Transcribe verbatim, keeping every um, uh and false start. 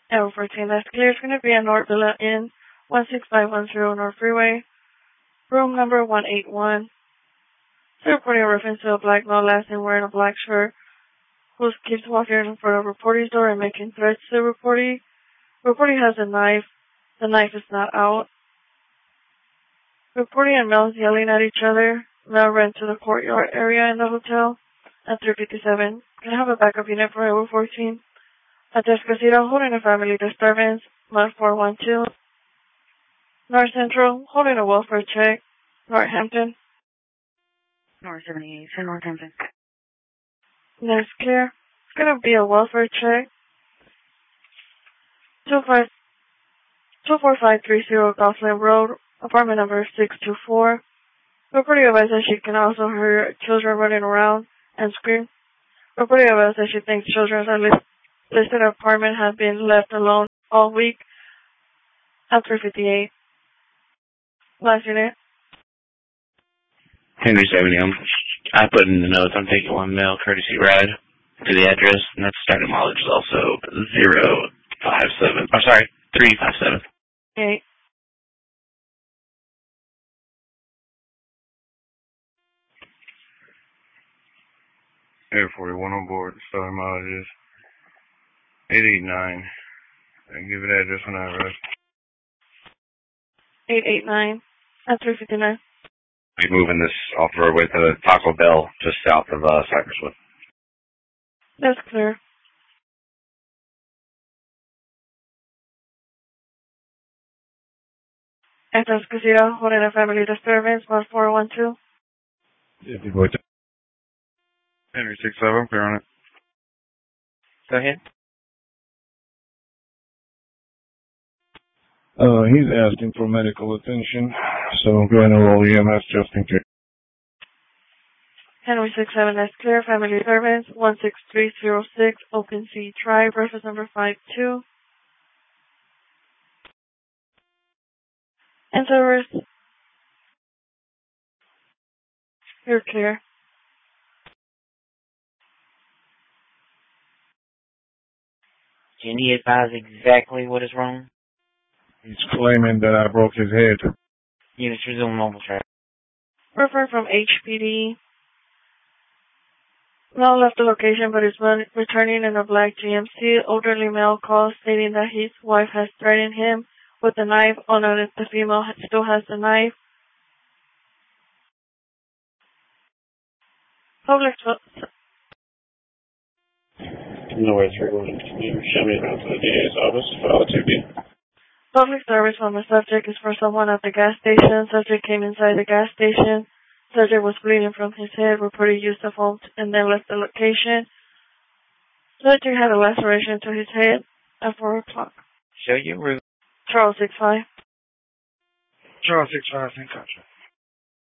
L fourteen, that's clear. It's going to be at North Villa Inn, one six five one zero North Freeway, room number one eight one. So reporting a reference to a black male last name wearing a black shirt who keeps walking in front of reporter's door and making threats to the reporter. Reporter has a knife. The knife is not out. Reporter and Mel is yelling at each other. Mel ran to the courtyard area in the hotel at three fifty-seven. Can I have a backup unit for L fourteen? At Descasito, holding a family disturbance, Mud four one two. North Central, holding a welfare check, Northampton. North seventy-eight, to Northampton. That's clear. It's going to be a welfare check. two four five three zero Goslin Road, apartment number six two four. Reporter advised that she can also hear children running around and scream. Reporter advised that she thinks children at list, listed apartment have been left alone all week at three fifty-eight. Last unit. Henry seventy. I'm, I put in the notes. I'm taking one mail courtesy ride to the address, and that's starting mileage is also zero five seven. Oh, sorry, three five seven. Eight. Air forty-one on board. Starting mileage is eight eight nine. And give it address when I arrive. eight eight nine at three fifty-nine. We're moving this off the roadway to the Taco Bell, just south of uh, Cypresswood. That's clear. At Descasito, holding a family disturbance, one four one two. Yeah, boy. Henry six seven, clear on it. Go ahead. Uh, he's asking for medical attention, so go ahead and roll E M S just in case. Henry six seven, that's clear. Family disturbance, one six three zero six, Open Sea Drive, reference number five two. And service. You're clear. Can you advise exactly what is wrong? He's claiming that I broke his head. Units resume normal track. Refer from H P D. Male left the location but is returning in a black G M C. Elderly male calls stating that his wife has threatened him with a knife. Oh no, that the female still has the knife. Public No way three one. Can you show me around to the D A's office? File two B. Public service on the subject is for someone at the gas station. Subject came inside the gas station. Subject was bleeding from his head. Reporter used the phone and then left the location. Subject had a laceration to his head at four o'clock. Show your route. Charles six five. Charles six five, same contract.